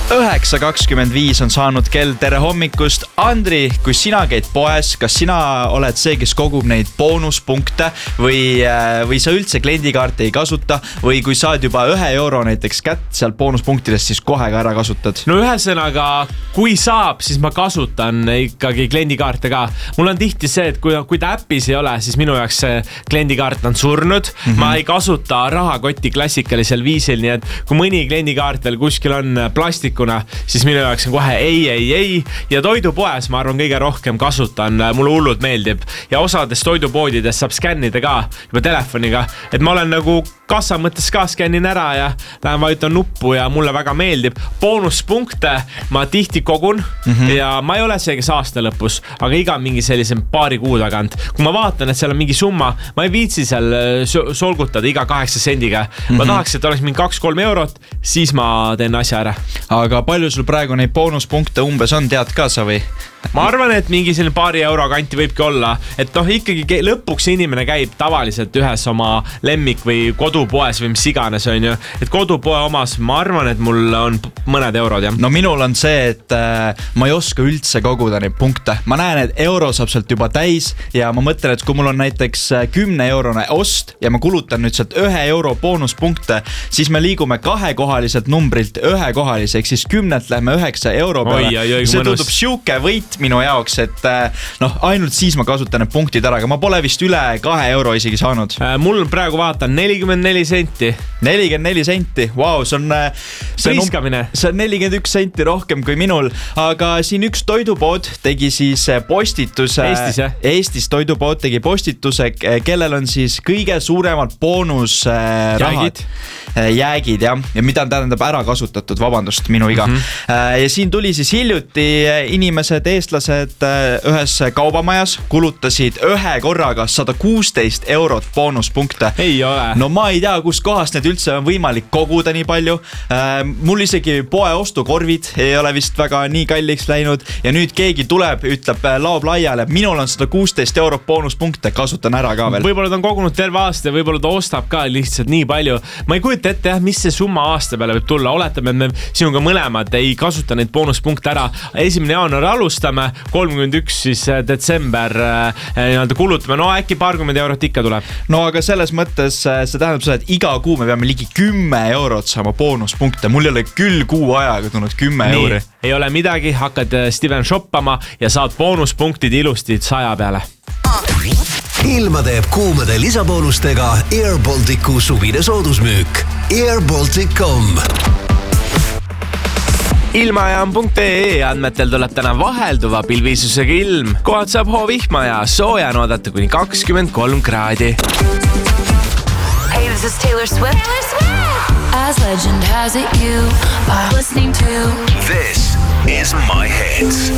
9:25 on saanud kell. Tere hommikust. Andri, kui sina käid poes, kas sina oled see, kes kogub neid boonuspunkte või sa üldse kliendikaarte ei kasuta või kui saad juba €1 näiteks kätt sealt boonuspunktidest, siis kohe ka ära kasutad? No ühesõnaga, kui saab, siis ma kasutan ikkagi kliendikaarte ka. Mul on tihti see, et kui ta äppis ei ole, siis minu jaoks see kliendikaart on surnud. Ma ei kasuta rahakotti klassikalisel viisil, nii et kui mõni kliendikaart veel kuskil on plastikuna, siis minu jaoks on kohe ei. Ja toidupoes ma arvan kõige rohkem kasutan, mulle hullult meeldib. Ja osades toidupoodides saab skännida ka juba telefoniga, et ma olen nagu kassa mõttes ka skännin ära ja lähen vajutan nuppu ja mulle väga meeldib. Boonuspunkte ma tihti kogun ja ma ei ole see, kes aasta lõpus, aga iga mingi sellise paari kuu tagant. Kui ma vaatan, et seal on mingi summa, ma ei viitsi seal solgutada iga 8 sendiga. Ma tahaks, et oleks mingi 2-3 eurot, siis ma teen asja ära. Aga palju sul praegu neid boonuspunkte umbes on, tead ka sa või? Ma arvan, et mingi selline paari euro kanti võibki olla, et ikkagi lõpuks inimene käib tavaliselt ühes oma lemmik või kodupoes või mis iganes on ju, et kodupoe omas ma arvan, et mul on mõned eurod jah. No minul on see, et ma ei oska üldse koguda neid punkte. Ma näen, et euro saab sealt juba täis ja ma mõtlen, et kui mul on näiteks 10-eurone ost ja ma kulutan nüüd sealt €1 boonuspunkte, siis me liigume kahekohaliselt numbrilt ühekohalise, ehk siis 10-lt lähme €9 peale. See tundub siuke võit minu jaoks, et ainult siis ma kasutan need punktid ära, aga ma pole vist üle €2 isegi saanud. Mul praegu vaatan 44 senti. 44 senti, vau, see on 41 senti rohkem kui minul, aga siin üks toidupood tegi siis postituse. Eestis jah? Eestis toidupood tegi postituse, kellel on siis kõige suuremad boonusrahad. Jäägid jah, ja mida tähendab ära kasutatud, vabandust, minu iga. Ja siin tuli siis hiljuti inimesed, eestlased ühes kaubamajas kulutasid ühe korraga 116 eurot boonuspunkte. Ei ole. No ma ei tea, kus kohast need üldse on võimalik koguda nii palju. Mul isegi poe ostukorvid ei ole vist väga nii kalliks läinud ja nüüd keegi tuleb, ütleb, laob laiale, minul on 116 eurot boonuspunkte, kasutan ära ka veel. Võib-olla ta on kogunud terve aasta ja võib-olla ta ostab ka lihtsalt nii palju. Ma ei kujuta ette, mis see summa aasta peale võib tulla. Oletame, et me sinuga mõlemad ei kasuta neid boonuspunkte ära. 1. jaanuar alustame, 31 siis detsember kulutame. No äkki paarkümmend eurot ikka tuleb. No aga selles mõttes see tähendab seda, et iga kuu me peame ligi 10 eurot saama boonuspunkte. Mul ei ole küll kuu ajaga tulnud 10 euri. Ei ole midagi, hakkad Steven shoppama ja saad boonuspunktid ilusti 100 peale. Ilma teeb kuumade lisaboonustega Air Balticu suvine soodusmüük. airbaltic.com Ilmajaam.ee andmetel tuleb täna vahelduva pilvisusega ilm. Kohad saab hoovihma ja sooja on oodata kuni 23 kraadi. Hey, this is Taylor Swift. As legend has it, you are listening to This is My Hits.